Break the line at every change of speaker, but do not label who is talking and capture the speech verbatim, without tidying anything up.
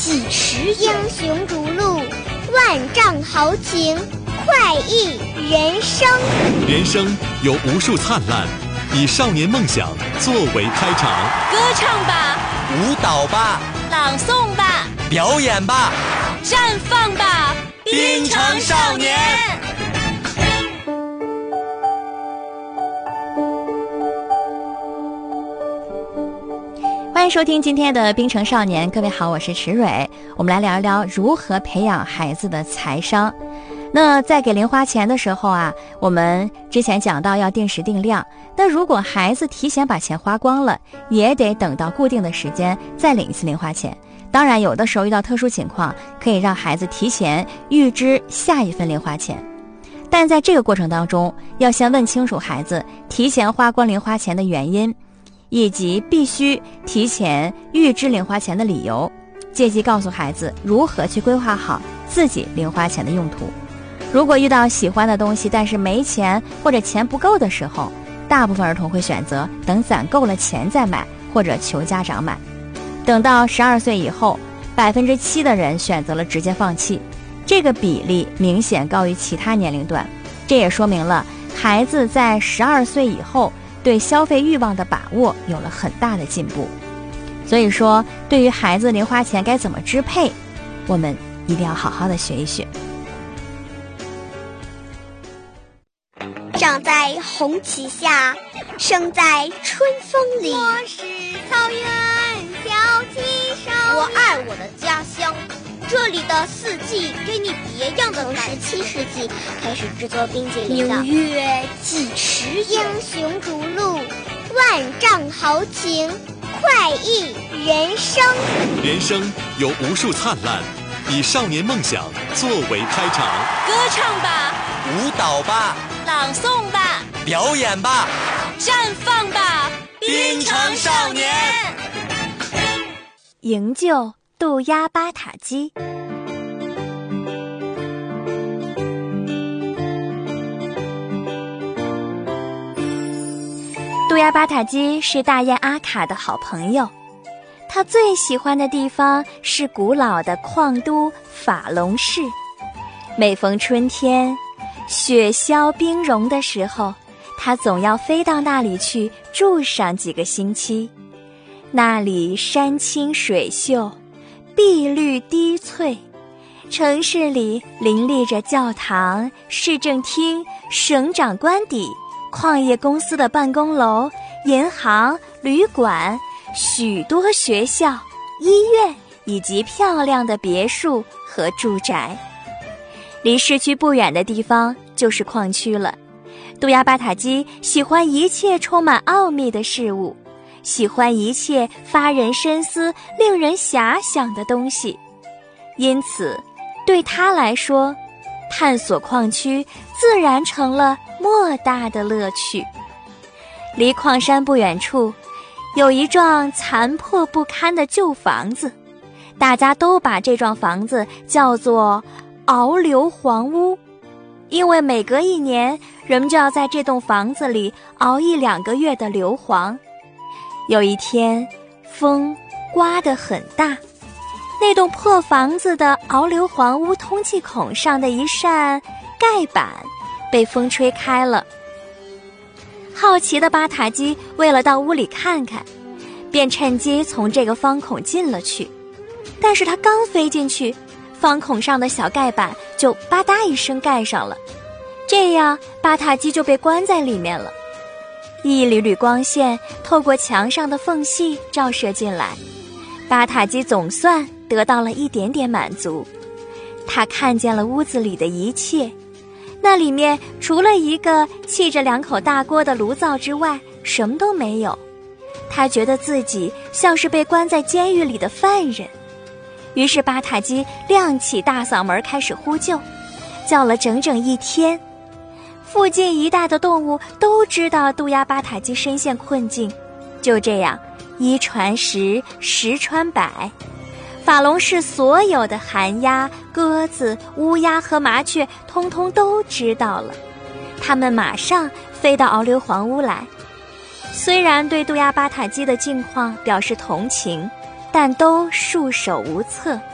几时英雄逐鹿，万丈豪情，快意人生。
人生有无数灿烂，以少年梦想作为开场。
歌唱吧，
舞蹈吧，
朗诵吧，
表演吧，
绽放吧，
滨城少年。
欢迎收听今天的滨城少年，各位好，我是池蕊。我们来聊一聊如何培养孩子的财商。那在给零花钱的时候啊，我们之前讲到要定时定量，那如果孩子提前把钱花光了，也得等到固定的时间再领一次零花钱。当然有的时候遇到特殊情况，可以让孩子提前预支下一份零花钱，但在这个过程当中，要先问清楚孩子提前花光零花钱的原因，以及必须提前预支零花钱的理由，借机告诉孩子如何去规划好自己零花钱的用途。如果遇到喜欢的东西但是没钱或者钱不够的时候，大部分儿童会选择等攒够了钱再买，或者求家长买。等到十二岁以后，百分之七的人选择了直接放弃，这个比例明显高于其他年龄段。这也说明了孩子在十二岁以后对消费欲望的把握有了很大的进步。所以说，对于孩子零花钱该怎么支配，我们一定要好好的学一学。
长在红旗下，生在春风里。
我是草原小旗手，
我爱我的家乡，这里的四季给你别样的感觉。
十七世纪开始制作冰淇淋的。
纽约几时英雄逐鹿，万丈豪情，快意人生。
人生有无数灿烂，以少年梦想作为开场。
歌唱吧，
舞蹈吧，
朗诵吧，
表演吧，
绽放吧，
滨城少年。
营救渡鸦巴塔基。渡鸦巴塔基是大雁阿卡的好朋友，他最喜欢的地方是古老的矿都法隆市。每逢春天，雪消冰融的时候，他总要飞到那里去住上几个星期。那里山清水秀，碧绿低翠，城市里林立着教堂、市政厅、省长官邸、矿业公司的办公楼、银行、旅馆，许多学校、医院以及漂亮的别墅和住宅。离市区不远的地方就是矿区了。渡鸦巴塔基喜欢一切充满奥秘的事物，喜欢一切发人深思、令人遐想的东西。因此，对他来说，探索矿区自然成了莫大的乐趣。离矿山不远处，有一幢残破不堪的旧房子，大家都把这幢房子叫做熬硫磺屋，因为每隔一年，人们就要在这栋房子里熬一两个月的硫磺。有一天，风刮得很大，那栋破房子的熬硫磺屋通气孔上的一扇盖板被风吹开了。好奇的巴塔基为了到屋里看看，便趁机从这个方孔进了去。但是他刚飞进去，方孔上的小盖板就吧嗒一声盖上了，这样巴塔基就被关在里面了。一缕缕光线透过墙上的缝隙照射进来，巴塔基总算得到了一点点满足。他看见了屋子里的一切，那里面除了一个砌着两口大锅的炉灶之外，什么都没有。他觉得自己像是被关在监狱里的犯人。于是巴塔基亮起大嗓门开始呼救，叫了整整一天。附近一带的动物都知道渡鸦巴塔基深陷困境。就这样，一传十，十传百，法隆市所有的寒鸦、鸽子、乌鸦和麻雀通通都知道了。它们马上飞到熬硫磺屋来，虽然对渡鸦巴塔基的境况表示同情，但都束手无策。